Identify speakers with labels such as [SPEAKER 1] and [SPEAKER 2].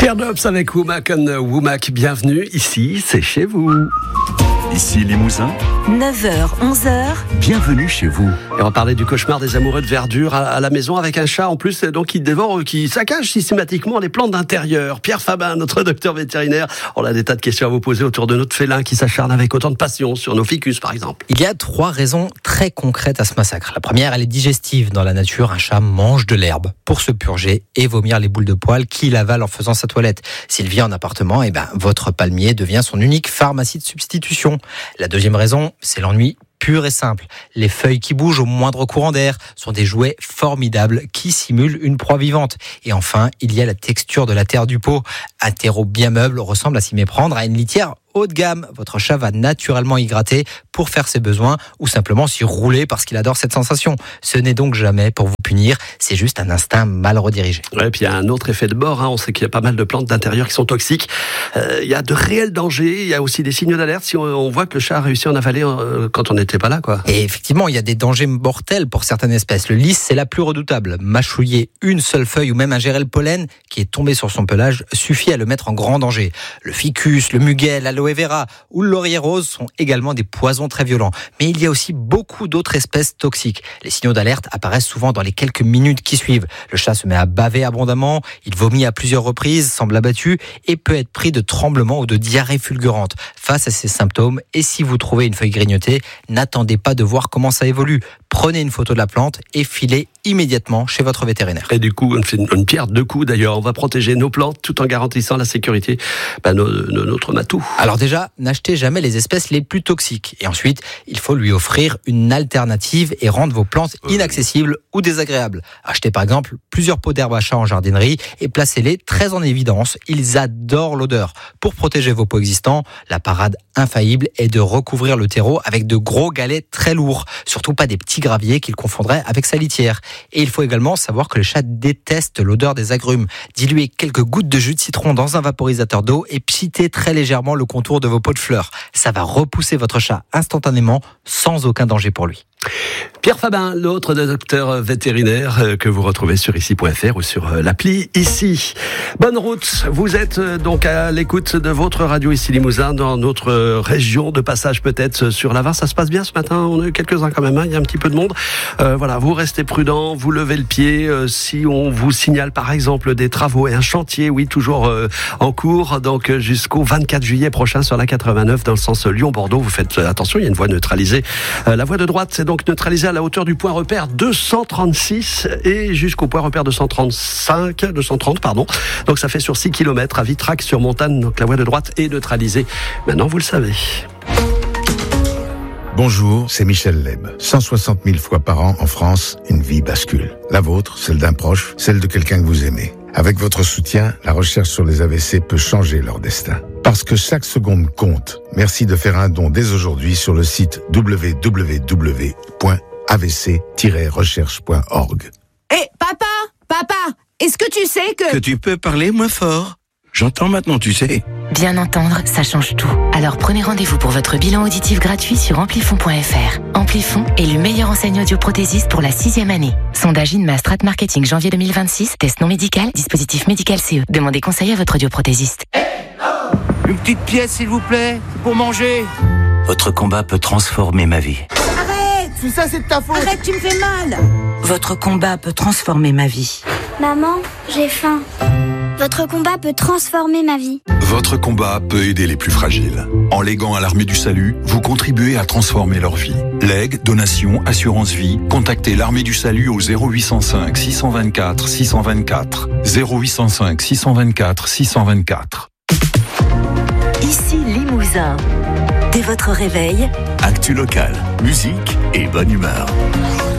[SPEAKER 1] Pierre Dobbs avec Womack and Womack, bienvenue, ici c'est chez vous.
[SPEAKER 2] Ici Limousin,
[SPEAKER 3] 9h, 11h,
[SPEAKER 2] bienvenue chez vous.
[SPEAKER 1] Et on va parler du cauchemar des amoureux de verdure à la maison avec un chat en plus, donc qui saccage systématiquement les plantes d'intérieur. Pierre Fabin, notre docteur vétérinaire, on a des tas de questions à vous poser autour de notre félin qui s'acharne avec autant de passion sur nos ficus par exemple.
[SPEAKER 4] Il y a 3 raisons très concrètes à ce massacre. La première, elle est digestive. Dans la nature, un chat mange de l'herbe pour se purger et vomir les boules de poils qu'il avale en faisant sa toilette. S'il vit en appartement, votre palmier devient son unique pharmacie de substitution. La deuxième raison, c'est l'ennui pur et simple. Les feuilles qui bougent au moindre courant d'air sont des jouets formidables qui simulent une proie vivante. Et enfin, il y a la texture de la terre du pot. Un terreau bien meuble ressemble à s'y méprendre à une litière haut de gamme. Votre chat va naturellement y gratter pour faire ses besoins ou simplement s'y rouler parce qu'il adore cette sensation. Ce n'est donc jamais pour vous punir, c'est juste un instinct mal redirigé.
[SPEAKER 1] Ouais, puis il y a un autre effet de bord, on sait qu'il y a pas mal de plantes d'intérieur qui sont toxiques. Il y a de réels dangers, il y a aussi des signaux d'alerte si on voit que le chat a réussi à en avaler quand on n'était pas là, quoi.
[SPEAKER 4] Et effectivement, il y a des dangers mortels pour certaines espèces. Le lys, c'est la plus redoutable. Mâchouiller une seule feuille ou même ingérer le pollen qui est tombé sur son pelage suffit à le mettre en grand danger. Le ficus, le muguet, l'aloe vera ou le laurier rose sont également des poisons très violents. Mais il y a aussi beaucoup d'autres espèces toxiques. Les signaux d'alerte apparaissent souvent dans les quelques minutes qui suivent. Le chat se met à baver abondamment, il vomit à plusieurs reprises, semble abattu et peut être pris de tremblements ou de diarrhée fulgurante. Face à ces symptômes, et si vous trouvez une feuille grignotée, n'attendez pas de voir comment ça évolue. Prenez une photo de la plante et filez immédiatement chez votre vétérinaire.
[SPEAKER 1] Et du coup, on fait une pierre deux coups d'ailleurs. On va protéger nos plantes tout en garantissant la sécurité de notre matou.
[SPEAKER 4] Alors déjà, n'achetez jamais les espèces les plus toxiques. Et ensuite, il faut lui offrir une alternative et rendre vos plantes inaccessibles ou désagréables. Achetez par exemple plusieurs pots d'herbe à chat en jardinerie et placez-les très en évidence. Ils adorent l'odeur. Pour protéger vos pots existants, la parade infaillible est de recouvrir le terreau avec de gros galets très lourds. Surtout pas des petits graviers qu'il confondrait avec sa litière. Et il faut également savoir que le chat déteste l'odeur des agrumes. Diluez quelques gouttes de jus de citron dans un vaporisateur d'eau et pchitez très légèrement le contour de vos pots de fleurs. Ça va repousser votre chat instantanément sans aucun danger pour lui.
[SPEAKER 1] Pierre Fabin, l'autre docteur vétérinaire que vous retrouvez sur ici.fr ou sur l'appli Ici. Bonne route, vous êtes donc à l'écoute de votre radio Ici Limousin dans notre région de passage peut-être sur la Var. Ça se passe bien ce matin, on a eu quelques-uns quand même, il y a un petit peu de monde. Voilà, vous restez prudents, vous levez le pied. Si on vous signale par exemple des travaux et un chantier, oui, toujours en cours, donc jusqu'au 24 juillet prochain sur la 89 dans le sens Lyon-Bordeaux, vous faites attention, il y a une voie neutralisée. La voie de droite, c'est donc neutralisée à la hauteur du point repère 236 et jusqu'au point repère 230, donc ça fait sur 6 km à Vitrac-sur-Montagne, donc la voie de droite est neutralisée. Maintenant vous le savez.
[SPEAKER 5] Bonjour, c'est Michel Leb. 160 000 fois par an en France, une vie bascule. La vôtre, celle d'un proche, celle de quelqu'un que vous aimez. Avec votre soutien, la recherche sur les AVC peut changer leur destin. Parce que chaque seconde compte, merci de faire un don dès aujourd'hui sur le site www.avc-recherche.org.
[SPEAKER 6] Hé, papa, est-ce que tu sais que...
[SPEAKER 7] Que tu peux parler moins fort? J'entends maintenant, tu sais.
[SPEAKER 3] Bien entendre, ça change tout. Alors prenez rendez-vous pour votre bilan auditif gratuit sur Amplifon.fr. Amplifon est le meilleur enseignant audioprothésiste pour la 6e année. Sondage INMA Strat Marketing janvier 2026, test non médical, dispositif médical CE. Demandez conseil à votre audioprothésiste.
[SPEAKER 7] Une petite pièce, s'il vous plaît, pour manger.
[SPEAKER 8] Votre combat peut transformer ma vie.
[SPEAKER 6] Arrête!
[SPEAKER 7] Tout ça, c'est de ta faute.
[SPEAKER 6] Arrête, tu me fais mal!
[SPEAKER 3] Votre combat peut transformer ma vie.
[SPEAKER 9] Maman, j'ai faim. Votre combat peut transformer ma vie.
[SPEAKER 2] Votre combat peut aider les plus fragiles. En léguant à l'Armée du Salut, vous contribuez à transformer leur vie. Legs, donations, assurance vie, contactez l'Armée du Salut au 0805 624 624. 0805 624 624.
[SPEAKER 3] Ici Limousin. Dès votre réveil,
[SPEAKER 8] Actu local, musique et bonne humeur.